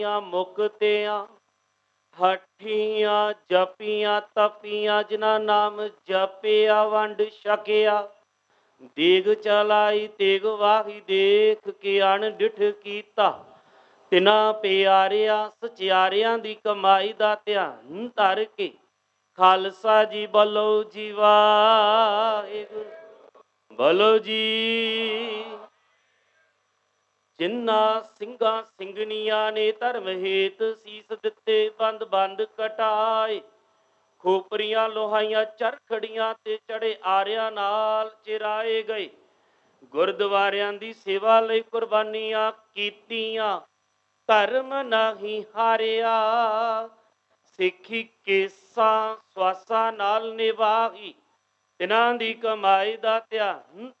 ਮੁਕਤਿਆਂ ਹੱਠੀਆਂ ਜਪੀਆਂ ਤਪੀਆਂ ਜਿਨ੍ਹਾਂ ਨਾਮ ਜਪਿਆ ਵੰਡ ਛਕਿਆ। ਦੇਗ ਚਲਾਈ ਤੇਗ ਵਾਹੀ ਦੇਖ ਕੇ ਅਣਡਿਠ ਕੀਤਾ। ਤਿਨਾਂ ਪਿਆਰਿਆਂ ਸਚਿਆਰਿਆਂ ਦੀ ਕਮਾਈ ਦਾ ਧਿਆਨ ਧਰ ਕੇ ਖਾਲਸਾ ਜੀ ਬੋਲੋ ਜੀ ਵਾਹਿਗੁਰੂ ਬੋਲੋ ਜੀ। ਜਿਨ੍ਹਾਂ ਸਿੰਘਾਂ ਸਿੰਘਣੀਆਂ ਨੇ ਧਰਮ ਹੇਤ ਸੀਸ ਦਿੱਤੇ ਬੰਦ ਬੰਦ ਕਟਾਏ। ਖੋਪਰੀਆਂ ਲੋਹਾਈਆਂ ਚਰਖੜੀਆਂ ਤੇ ਚੜੇ ਆਰਿਆਂ ਨਾਲ ਚਿਰਾਏ ਗਏ। ਗੁਰਦੁਆਰਿਆਂ ਦੀ ਸੇਵਾ ਲਈ ਕੁਰਬਾਨੀਆਂ ਕੀਤੀਆਂ। ਧਰਮ ਨਹੀਂ ਹਾਰਿਆ। ਸਿੱਖੀ ਕੇਸਾਂ ਸਵਾਸਾਂ ਨਾਲ ਨਿਭਾਈ। ਤਿਨਾਂ ਦੀ ਕਮਾਈ ਦਾ ਧਿਆਨ